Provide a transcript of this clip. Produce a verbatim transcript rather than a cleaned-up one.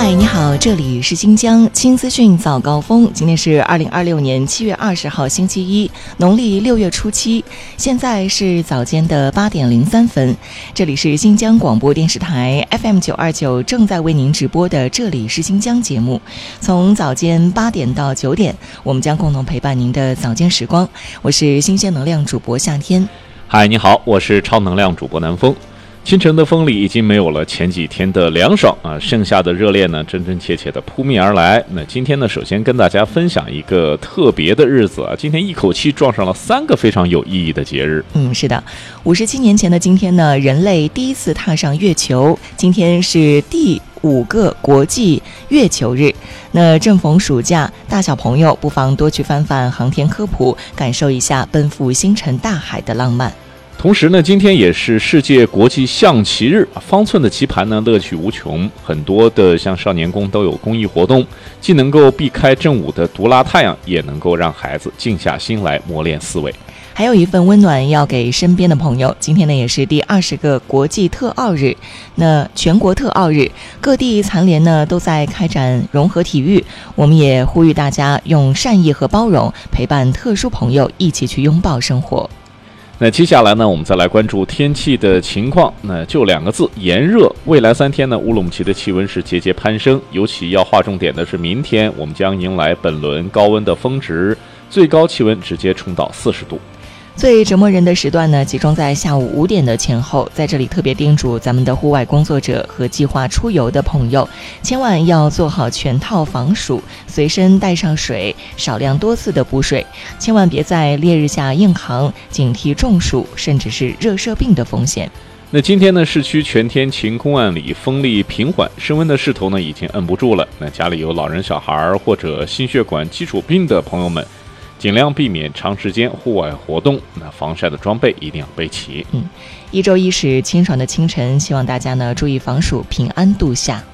嗨，你好，这里是新疆轻资讯早高峰。今天是二零二六年七月二十号，星期一，农历六月初七。现在是早间的八点零三分。这里是新疆广播电视台 F M 九二九正在为您直播的《这里是新疆》节目。从早间八点到九点，我们将共同陪伴您的早间时光。我是新鲜能量主播夏天。 嗨，你好，我是超能量主播南风。清晨的风里已经没有了前几天的凉爽啊，盛夏的热烈呢，真真切切的扑面而来。那今天呢，首先跟大家分享一个特别的日子啊，今天一口气撞上了三个非常有意义的节日。 嗯，是的，五十七年前的今天呢，人类第一次踏上月球，今天是第五个国际月球日。那正逢暑假，大小朋友不妨多去翻翻航天科普，感受一下奔赴星辰大海的浪漫。 同时呢，今天也是世界国际象棋日，方寸的棋盘呢乐趣无穷，很多的像少年宫都有公益活动，既能够避开正午的毒辣太阳，也能够让孩子静下心来磨练思维。 还有一份温暖要给身边的朋友。今天呢也是第二十个国际特奥日，那全国特奥日，各地残联呢都在开展融合体育，我们也呼吁大家用善意和包容陪伴特殊朋友，一起去拥抱生活。 那接下来呢，我们再来关注天气的情况。那就两个字，炎热。未来三天呢，乌鲁木齐的气温是节节攀升，尤其要划重点的是明天，我们将迎来本轮高温的峰值，最高气温直接冲到四十度。 最折磨人的时段呢，集中在下午五点的前后。在这里特别叮嘱咱们的户外工作者和计划出游的朋友，千万要做好全套防暑，随身带上水，少量多次的补水，千万别在烈日下硬扛，警惕中暑甚至是热射病的风险。 那今天呢，市区全天晴空万里，风力平缓，升温的势头呢已经摁不住了。那家里有老人小孩或者心血管基础病的朋友们，尽量避免长时间户外活动，那防晒的装备一定要备齐。 嗯，一周一始清爽的清晨，希望大家呢注意防暑，平安度夏。